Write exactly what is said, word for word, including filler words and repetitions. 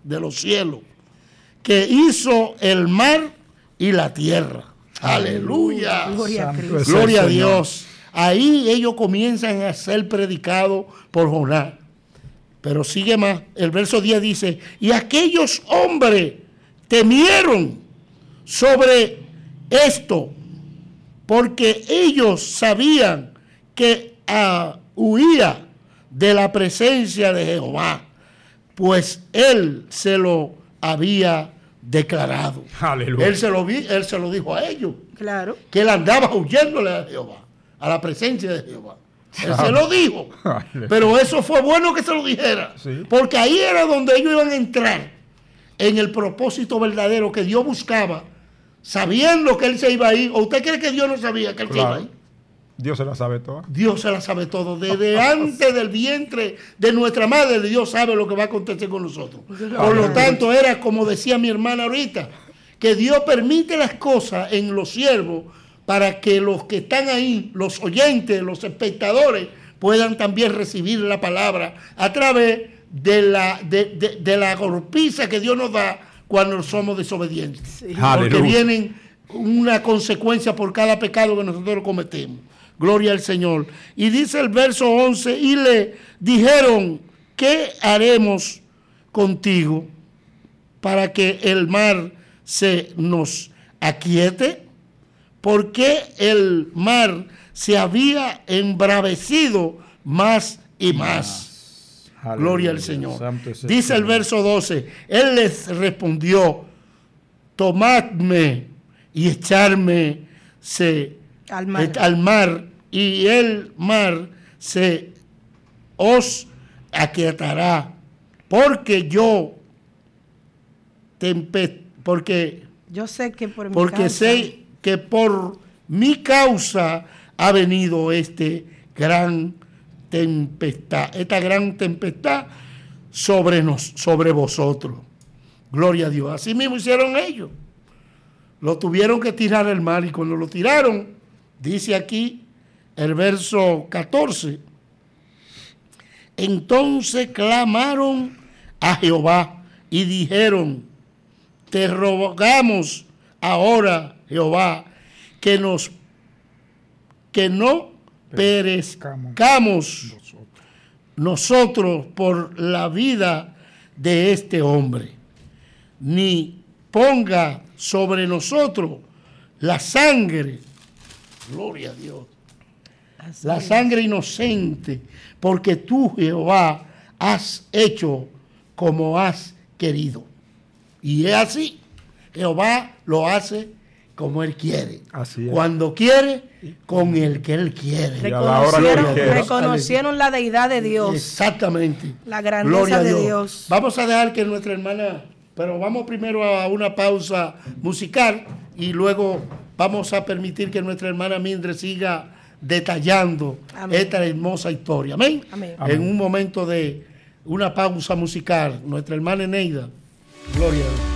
de los cielos, que hizo el mar y la tierra. Aleluya. Gloria a Cristo. Gloria a Dios. Ahí ellos comienzan a ser predicados por Jonás. Pero sigue más. El verso diez dice, y aquellos hombres temieron sobre esto, porque ellos sabían que uh, huía de la presencia de Jehová, pues él se lo había declarado. Aleluya. Él se lo, vi, él se lo dijo a ellos. Claro. Que él andaba huyéndole a Jehová, a la presencia de Jehová. Él se lo dijo. Pero eso fue bueno que se lo dijera. Sí. Porque ahí era donde ellos iban a entrar en el propósito verdadero que Dios buscaba, sabiendo que él se iba a ir. ¿O usted cree que Dios no sabía que él Claro. se iba a ir? Dios se la sabe toda. Dios se la sabe todo. Desde antes del vientre de nuestra madre, Dios sabe lo que va a acontecer con nosotros. Por lo tanto, era como decía mi hermana ahorita, que Dios permite las cosas en los siervos para que los que están ahí, los oyentes, los espectadores, puedan también recibir la palabra a través de la, de, de, de la golpiza que Dios nos da cuando somos desobedientes. Sí. Porque Aleluya. vienen una consecuencia por cada pecado que nosotros cometemos. Gloria al Señor. Y dice el verso once, y le dijeron, ¿qué haremos contigo para que el mar se nos aquiete? Porque el mar se había embravecido más y más. Aleluya. Gloria al Señor. Santo es el Dice el Señor. verso doce, él les respondió, tomadme y echarme se, Al mar. et- al mar, y el mar se os aquietará, porque yo tempe, porque Yo sé que por mi porque causa, sé que por mi causa ha venido este gran tempestad, esta gran tempestad sobre nos, sobre vosotros. Gloria a Dios. Así mismo hicieron ellos. Lo tuvieron que tirar al mar, y cuando lo tiraron, dice aquí el verso catorce, entonces clamaron a Jehová y dijeron, te rogamos ahora, Jehová, que nos que no perezcamos nosotros por la vida de este hombre, ni ponga sobre nosotros la sangre, gloria a Dios, así la es. sangre inocente, porque tú, Jehová, has hecho como has querido. Y es así, Jehová lo hace como él quiere. Así es. Cuando quiere, con el que él quiere. Y a la hora que Reconocieron, él quiera. reconocieron la deidad de Dios. Exactamente. La grandeza Gloria a de Dios. Vamos a dejar que nuestra hermana, pero vamos primero a una pausa musical y luego vamos a permitir que nuestra hermana Mindre siga detallando Amén. esta hermosa historia. Amén. Amén. En un momento de una pausa musical, nuestra hermana Eneida. Gloria a Dios.